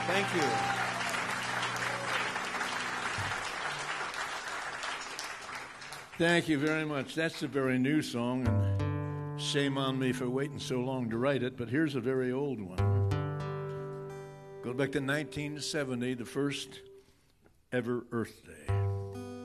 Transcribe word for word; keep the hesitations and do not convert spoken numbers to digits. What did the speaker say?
Thank you. Thank you very much. That's a very new song, and shame on me for waiting so long to write it, but here's a very old one. Go back to nineteen seventy, the first ever Earth Day.